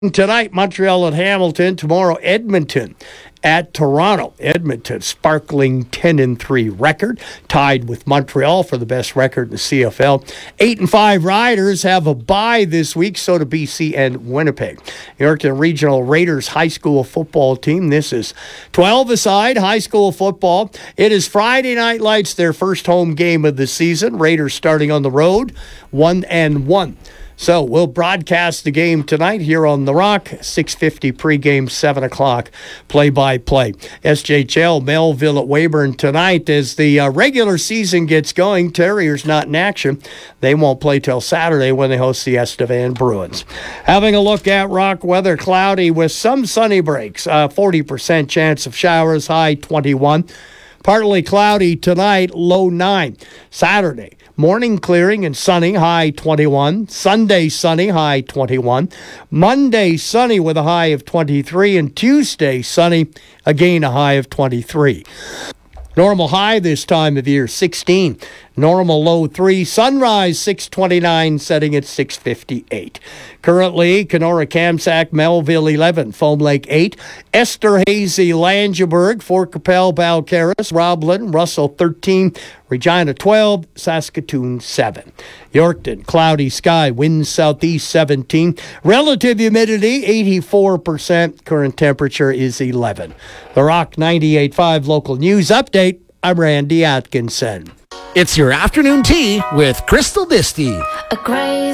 Tonight, Montreal at Hamilton. Tomorrow, Edmonton at Toronto. Edmonton, sparkling 10-3 record, tied with Montreal for the best record in the CFL. 8-5 Riders have a bye this week, so do BC and Winnipeg. Yorkton Regional Raiders high school football team. This is 12-a-side high school football. It is Friday Night Lights, their first home game of the season. Raiders starting on the road, 1-1. So we'll broadcast the game tonight here on The Rock, 6:50 pregame, 7 o'clock play-by-play. SJHL, Melville at Weyburn tonight as the regular season gets going. Terriers not in action. They won't play till Saturday when they host the Estevan Bruins. Having a look at Rock weather, cloudy with some sunny breaks. 40% chance of showers, high 21. Partly cloudy tonight, low 9. Saturday, morning clearing and sunny, high 21. Sunday, sunny, high 21. Monday, sunny with a high of 23. And Tuesday, sunny, again a high of 23. Normal high this time of year, 16. Normal low 3. Sunrise, 6:29, setting at 6:58. Currently, Kenora, Kamsack, Melville 11, Foam Lake 8, Esterhazy, Langeberg, Fort Capel, Balcarres, Roblin, Russell 13, Regina 12, Saskatoon 7. Yorkton, cloudy sky, winds southeast 17. Relative humidity 84%. Current temperature is 11. The Rock 98.5 local news update. I'm Randy Atkinson. It's your afternoon tea with Crystal Disty.